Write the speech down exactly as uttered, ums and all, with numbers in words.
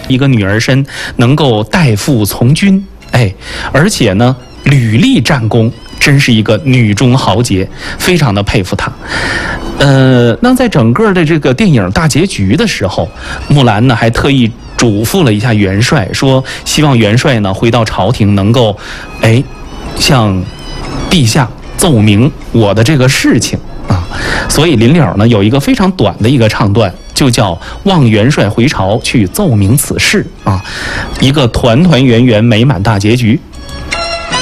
一个女儿身，能够代父从军，哎，而且呢屡立战功，真是一个女中豪杰，非常的佩服她。呃，那在整个的这个电影大结局的时候，木兰呢还特意嘱咐了一下元帅，说希望元帅呢回到朝廷能够，哎，向陛下奏明我的这个事情啊。所以临了呢有一个非常短的一个唱段，就叫望元帅回朝去奏明此事啊，一个团团圆圆美满大结局。